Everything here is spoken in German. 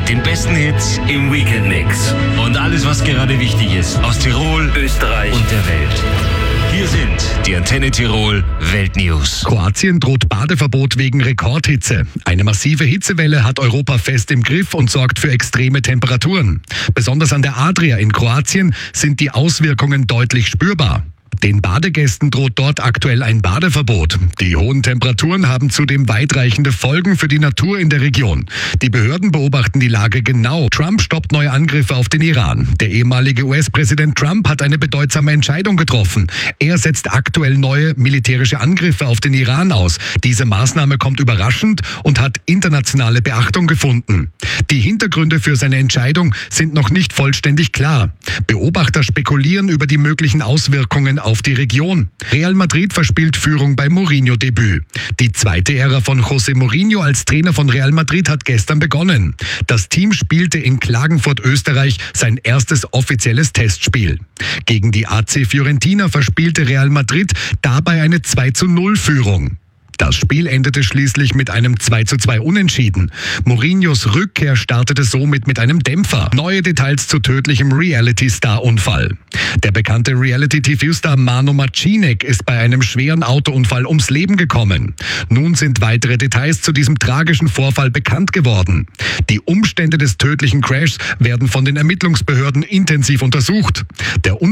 mit den besten Hits im Weekend-Mix. Und alles, was gerade wichtig ist aus Tirol, Österreich und der Welt. Hier sind die Antenne Tirol Weltnews. Kroatien droht Badeverbot wegen Rekordhitze. Eine massive Hitzewelle hat Europa fest im Griff und sorgt für extreme Temperaturen. Besonders an der Adria in Kroatien sind die Auswirkungen deutlich spürbar. Den Badegästen droht dort aktuell ein Badeverbot. Die hohen Temperaturen haben zudem weitreichende Folgen für die Natur in der Region. Die Behörden beobachten die Lage genau. Trump stoppt neue Angriffe auf den Iran. Der ehemalige US-Präsident Trump hat eine bedeutsame Entscheidung getroffen. Er setzt aktuell neue militärische Angriffe auf den Iran aus. Diese Maßnahme kommt überraschend und hat internationale Beachtung gefunden. Die Hintergründe für seine Entscheidung sind noch nicht vollständig klar. Beobachter spekulieren über die möglichen Auswirkungen auf die Region. Real Madrid verspielt Führung beim Mourinho-Debüt. Die zweite Ära von José Mourinho als Trainer von Real Madrid hat gestern begonnen. Das Team spielte in Klagenfurt, Österreich, sein erstes offizielles Testspiel. Gegen die AC Fiorentina verspielte Real Madrid dabei eine 2:0-Führung. Das Spiel endete schließlich mit einem 2:2 Unentschieden. Mourinhos Rückkehr startete somit mit einem Dämpfer. Neue Details zu tödlichem Reality-Star-Unfall. Der bekannte Reality-TV-Star Mano Marcinek ist bei einem schweren Autounfall ums Leben gekommen. Nun sind weitere Details zu diesem tragischen Vorfall bekannt geworden. Die Umstände des tödlichen Crashs werden von den Ermittlungsbehörden intensiv untersucht. Der